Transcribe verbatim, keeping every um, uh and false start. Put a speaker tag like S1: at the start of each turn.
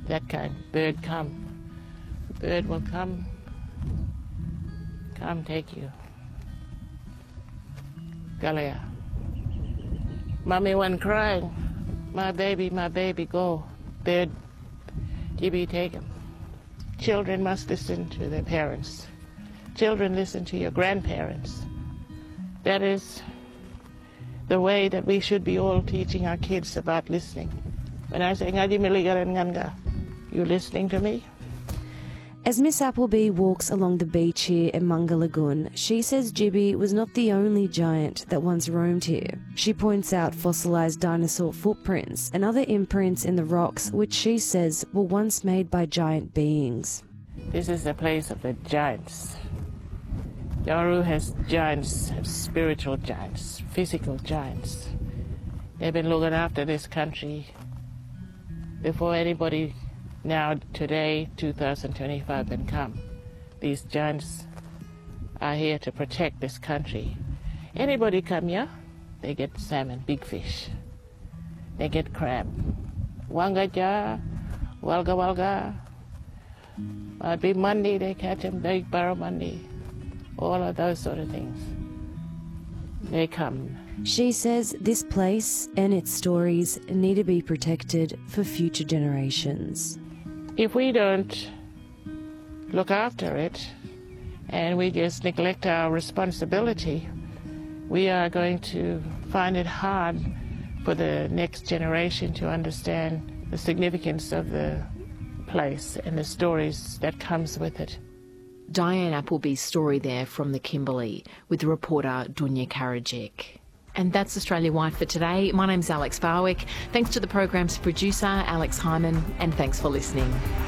S1: that kind. Bird come. Bird will come, come take you. Galea. Mommy one crying. My baby, my baby, go. Bird, Gibi, take him. Children must listen to their parents. Children, listen to your grandparents. That is the way that we should be all teaching our kids about listening. When I say, Ngaji Miligaran Nganga, you listening to me?
S2: As Miss Appleby walks along the beach here in Munga Lagoon, she says Gibi was not the only giant that once roamed here. She points out fossilised dinosaur footprints and other imprints in the rocks which she says were once made by giant beings.
S1: This is the place of the giants. Nauru has giants, has spiritual giants, physical giants. They've been looking after this country before anybody now, today, two thousand twenty-five, can come. These giants are here to protect this country. Anybody come here, they get salmon, big fish. They get crab. Wangaja, walga walga. Might be Monday, they catch them, big barramundi. All of those sort of things. They come.
S2: She says this place and its stories need to be protected for future generations.
S1: If we don't look after it and we just neglect our responsibility, we are going to find it hard for the next generation to understand the significance of the place and the stories that comes with it.
S3: Diane Appleby's story there from the Kimberley with the reporter Dunya Karadzic. And that's Australia Wide for today. My name's Alex Barwick. Thanks to the program's producer, Alex Hyman, and thanks for listening.